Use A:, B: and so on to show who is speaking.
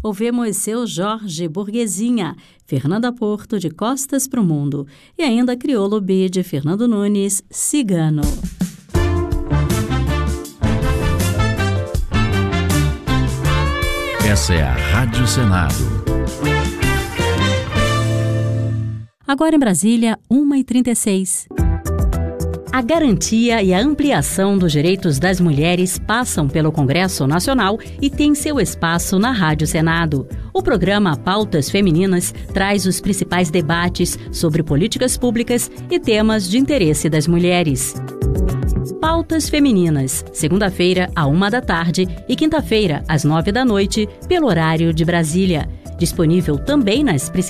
A: ouvimos Seu Jorge Burguesinha, Fernanda Porto de Costas pro Mundo e ainda Criolo B de Fernando Nunes, Cigano.
B: Essa é a Rádio Senado.
A: Agora em Brasília, 1h36. A garantia e a ampliação dos direitos das mulheres passam pelo Congresso Nacional e tem seu espaço na Rádio Senado. O programa Pautas Femininas traz os principais debates sobre políticas públicas e temas de interesse das mulheres. Pautas Femininas, segunda-feira, à 13h e quinta-feira, às 21h, pelo horário de Brasília. Disponível também nas principais